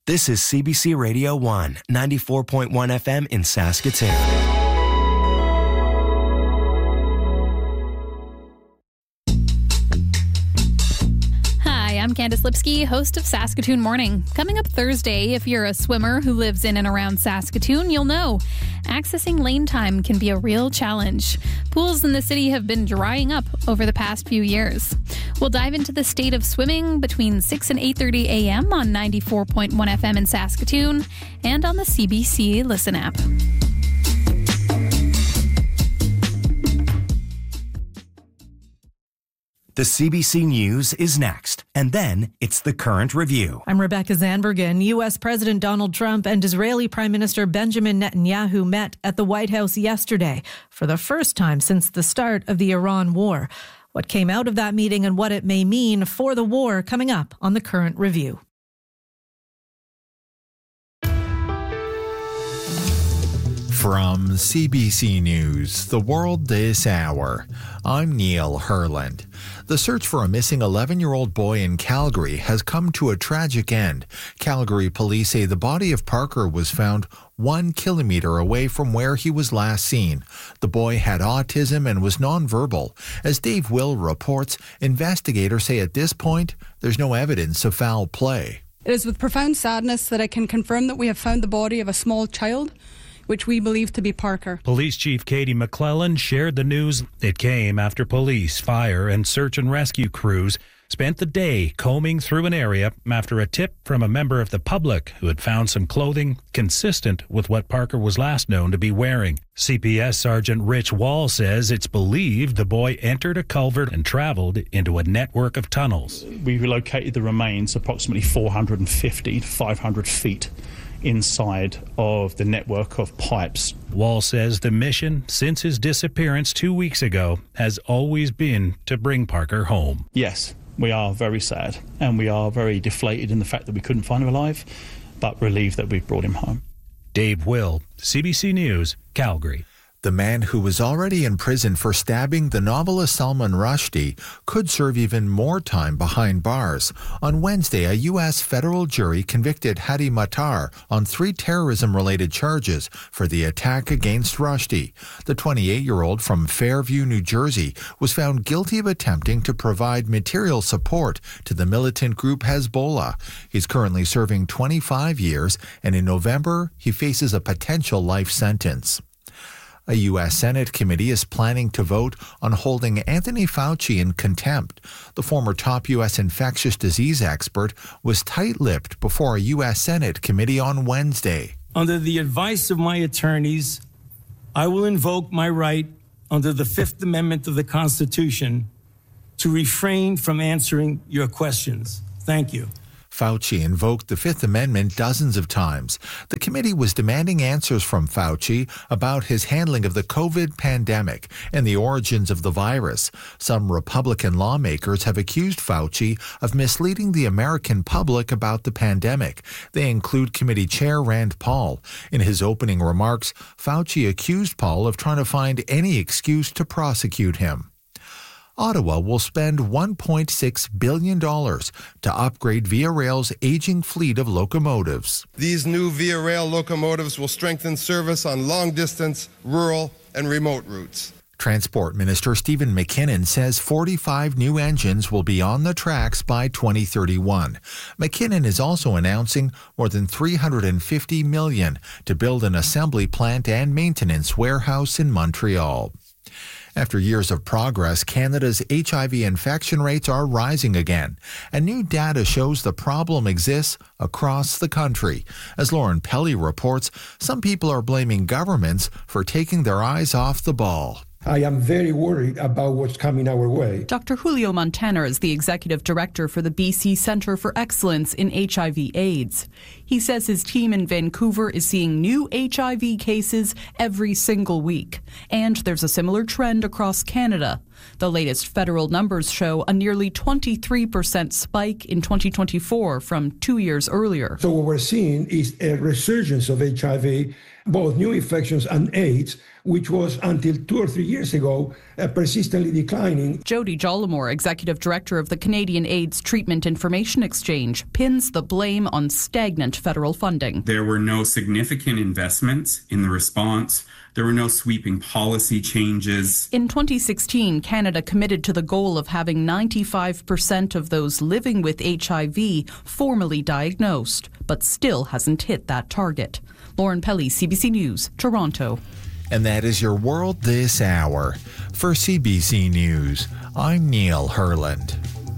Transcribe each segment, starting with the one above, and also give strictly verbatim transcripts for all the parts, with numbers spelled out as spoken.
This is C B C Radio one, ninety-four point one F M in Saskatoon. Hi, I'm Candice Lipsky, host of Saskatoon Morning. Coming up Thursday, if you're a swimmer who lives in and around Saskatoon, you'll know accessing lane time can be a real challenge. Pools in the city have been drying up over the past few years. We'll dive into the state of swimming between six and eight thirty a.m. on ninety-four point one F M in Saskatoon and on the C B C Listen app. The C B C News is next, and then it's the Current Review. I'm Rebecca Zanbergen. U S. President Donald Trump and Israeli Prime Minister Benjamin Netanyahu met at the White House yesterday for the first time since the start of the Iran war. What came out of that meeting and what it may mean for the war coming up on the Current Review. From C B C News, The World This Hour, I'm Neil Herland. The search for a missing eleven-year-old boy in Calgary has come to a tragic end. Calgary police say the body of Parker was found one kilometre away from where he was last seen. The boy had autism and was nonverbal. As Dave Will reports, investigators say at this point there's no evidence of foul play. It is with profound sadness that I can confirm that we have found the body of a small child, which we believe to be Parker. Police Chief Katie McClellan shared the news. It came after police, fire, and search and rescue crews spent the day combing through an area after a tip from a member of the public who had found some clothing consistent with what Parker was last known to be wearing. C P S Sergeant Rich Wall says it's believed the boy entered a culvert and traveled into a network of tunnels. We relocated the remains approximately four hundred fifty to five hundred feet inside of the network of pipes. Wall says the mission since his disappearance two weeks ago has always been to bring Parker home. Yes, we are very sad and we are very deflated in the fact that we couldn't find him alive, but relieved that we've brought him home. Dave Will, C B C News, Calgary. The man who was already in prison for stabbing the novelist Salman Rushdie could serve even more time behind bars. On Wednesday, a U S federal jury convicted Hadi Matar on three terrorism-related charges for the attack against Rushdie. The twenty-eight-year-old from Fairview, New Jersey, was found guilty of attempting to provide material support to the militant group Hezbollah. He's currently serving twenty-five years, and in November, he faces a potential life sentence. A U S Senate committee is planning to vote on holding Anthony Fauci in contempt. The former top U S infectious disease expert was tight-lipped before a U S Senate committee on Wednesday. Under the advice of my attorneys, I will invoke my right under the Fifth Amendment of the Constitution to refrain from answering your questions. Thank you. Fauci invoked the Fifth Amendment dozens of times. The committee was demanding answers from Fauci about his handling of the COVID pandemic and the origins of the virus. Some Republican lawmakers have accused Fauci of misleading the American public about the pandemic. They include Committee Chair Rand Paul. In his opening remarks, Fauci accused Paul of trying to find any excuse to prosecute him. Ottawa will spend one point six billion dollars to upgrade Via Rail's aging fleet of locomotives. These new Via Rail locomotives will strengthen service on long-distance, rural, and remote routes. Transport Minister Stephen McKinnon says forty-five new engines will be on the tracks by twenty thirty-one. McKinnon is also announcing more than three hundred fifty million dollars to build an assembly plant and maintenance warehouse in Montreal. After years of progress, Canada's H I V infection rates are rising again, and new data shows the problem exists across the country. As Lauren Pelly reports, some people are blaming governments for taking their eyes off the ball. I am very worried about what's coming our way. Doctor Julio Montana is the executive director for the B C Centre for Excellence in H I V AIDS. He says his team in Vancouver is seeing new H I V cases every single week. And there's a similar trend across Canada. The latest federal numbers show a nearly twenty-three percent spike in twenty twenty-four from two years earlier. So what we're seeing is a resurgence of H I V, both new infections and AIDS, which was until two or three years ago uh, persistently declining. Jody Jollimore, executive director of the Canadian AIDS Treatment Information Exchange, pins the blame on stagnant federal funding. There were no significant investments in the response. There were no sweeping policy changes. In twenty sixteen, Canada committed to the goal of having ninety-five percent of those living with H I V formally diagnosed, but still hasn't hit that target. Lauren Pelly, C B C News, Toronto. And that is your world this hour. For C B C News, I'm Neil Herland.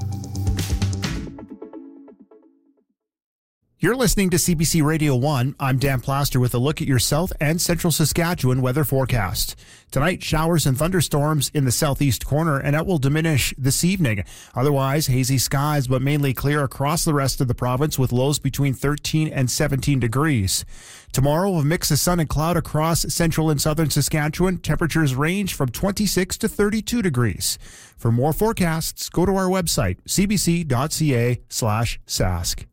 You're listening to C B C Radio one. I'm Dan Plaster with a look at your south and central Saskatchewan weather forecast. Tonight, showers and thunderstorms in the southeast corner, and that will diminish this evening. Otherwise, hazy skies, but mainly clear across the rest of the province with lows between thirteen and seventeen degrees. Tomorrow, a mix of sun and cloud across central and southern Saskatchewan. Temperatures range from twenty-six to thirty-two degrees. For more forecasts, go to our website, c b c dot c a slash sask.